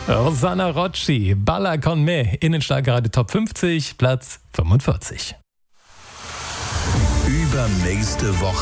Rosanna Rocci, Balla con me, Innenschlagerade Top 50, Platz 45. Übernächste Woche